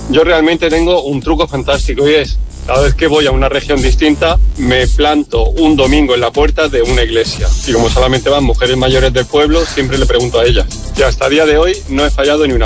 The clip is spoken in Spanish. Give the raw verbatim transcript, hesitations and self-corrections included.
Yo realmente tengo un truco fantástico y es, cada vez que voy a una región distinta, me planto un domingo en la puerta de una iglesia. Y como solamente van mujeres mayores del pueblo, siempre le pregunto a ellas. Y hasta el día de hoy no he fallado ni una.